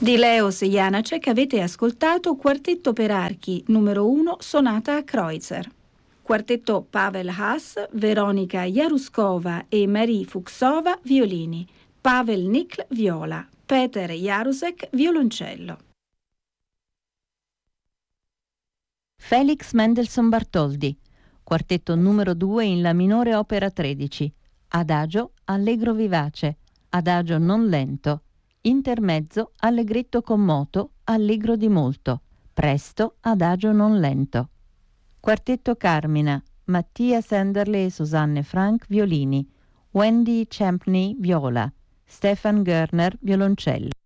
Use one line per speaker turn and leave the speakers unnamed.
Di Leos Janáček avete ascoltato Quartetto per archi numero 1 sonata a Kreutzer. Quartetto Pavel Haas, Veronika Jaruskova e Marie Fuchsova violini, Pavel Nikl viola, Peter Jarusek violoncello.
Felix Mendelssohn Bartholdy, quartetto numero 2 in La minore opera 13, adagio allegro vivace, adagio non lento, intermezzo allegretto con moto, allegro di molto, presto adagio non lento. Quartetto Carmina, Mattias Enderle e Susanne Frank violini, Wendy Champney viola, Stefan Görner violoncello.